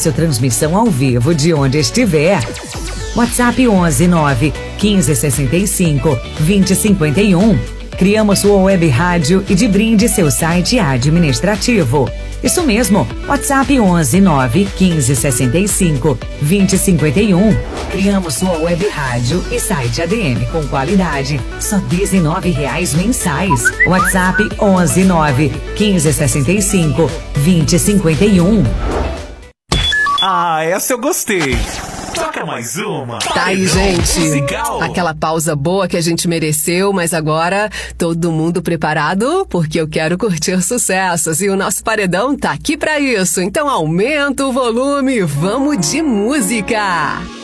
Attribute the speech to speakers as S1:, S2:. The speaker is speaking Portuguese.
S1: Fácil transmissão ao vivo de onde estiver. WhatsApp 11 9 15 65 20 51. Criamos sua web rádio e de brinde seu site administrativo. Isso mesmo, WhatsApp 11 9 15 65 20 51. Criamos sua web rádio e site ADM com qualidade, só R$19 mensais. WhatsApp 11 9 15 65 20 51.
S2: Ah, essa eu gostei. Toca mais uma.
S3: Tá aí, gente.
S2: Musical.
S3: Aquela pausa boa que a gente mereceu, mas agora todo mundo preparado? Porque eu quero curtir sucessos e o nosso paredão tá aqui pra isso. Então aumenta o volume, vamos de música.